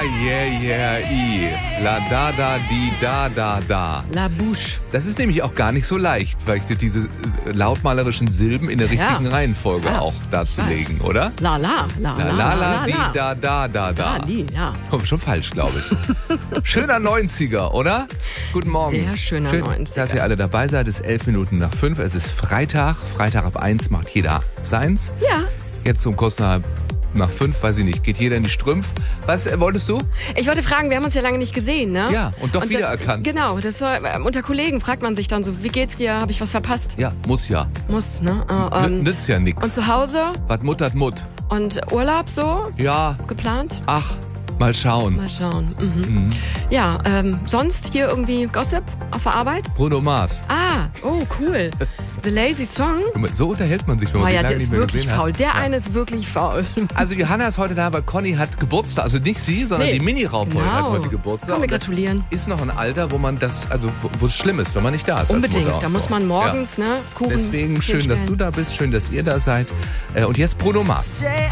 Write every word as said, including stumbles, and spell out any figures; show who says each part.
Speaker 1: yeah, yeah, i. La da da di da da da.
Speaker 2: La Bouche.
Speaker 1: Das ist nämlich auch gar nicht so leicht, weil ich dir diese äh, lautmalerischen Silben in der
Speaker 2: Ja.
Speaker 1: richtigen Reihenfolge
Speaker 2: Ja,
Speaker 1: auch darzulegen,
Speaker 2: ich weiß.
Speaker 1: oder?
Speaker 2: La la, la
Speaker 1: La
Speaker 2: la,
Speaker 1: la la di
Speaker 2: la.
Speaker 1: da da da da.
Speaker 2: Ah, die, ja.
Speaker 1: Komm, schon falsch, glaube ich. Schöner neunziger, oder? Guten Morgen.
Speaker 2: Sehr schöner
Speaker 1: Schön,
Speaker 2: neunziger.
Speaker 1: dass ihr alle dabei seid. Es ist elf Minuten nach fünf. Es ist Freitag. Freitag ab eins macht jeder seins.
Speaker 2: Ja.
Speaker 1: Jetzt um kurz nach, nach fünf, weiß ich nicht, geht jeder in die Strümpf. Was äh, wolltest du?
Speaker 2: Ich wollte fragen, wir haben uns ja lange nicht gesehen, ne?
Speaker 1: Ja, und doch
Speaker 2: das,
Speaker 1: wiedererkannt.
Speaker 2: Genau, das soll, äh, unter Kollegen fragt man sich dann so, wie geht's dir? Habe ich was verpasst?
Speaker 1: Ja, muss ja.
Speaker 2: Muss, ne? Äh,
Speaker 1: N
Speaker 2: ähm,
Speaker 1: nützt ja
Speaker 2: und
Speaker 1: nix.
Speaker 2: zu Hause?
Speaker 1: Was muttert Mutt?
Speaker 2: Und Urlaub so?
Speaker 1: Ja,
Speaker 2: Geplant?
Speaker 1: ach, mal schauen.
Speaker 2: Mal schauen. Mhm. Ja, ähm, sonst hier irgendwie Gossip auf der Arbeit?
Speaker 1: Bruno Mars.
Speaker 2: Ah, oh, cool.
Speaker 1: Das-
Speaker 2: The Lazy Song?
Speaker 1: So unterhält man sich, wenn
Speaker 2: Oh
Speaker 1: man sich
Speaker 2: ja,
Speaker 1: lange
Speaker 2: der
Speaker 1: nicht
Speaker 2: ist
Speaker 1: mehr
Speaker 2: wirklich
Speaker 1: gesehen
Speaker 2: faul.
Speaker 1: hat.
Speaker 2: Der
Speaker 1: Ja.
Speaker 2: eine ist wirklich faul.
Speaker 1: Also Johanna ist heute da, weil Conny hat Geburtstag. Also nicht sie, sondern
Speaker 2: Nee.
Speaker 1: die Mini-Raumbold
Speaker 2: Genau.
Speaker 1: hat heute Geburtstag.
Speaker 2: Komm, wir
Speaker 1: Und das
Speaker 2: gratulieren.
Speaker 1: ist noch ein Alter, wo man das, also wo wo es schlimm ist, wenn man nicht da ist.
Speaker 2: Unbedingt.
Speaker 1: Als Mutter
Speaker 2: Da
Speaker 1: und
Speaker 2: muss
Speaker 1: so.
Speaker 2: man morgens, ne, Kuchen
Speaker 1: Deswegen schön, dass
Speaker 2: hinstellen.
Speaker 1: du da bist, schön, dass ihr da seid. Äh, Und jetzt Bruno Mars.
Speaker 3: Say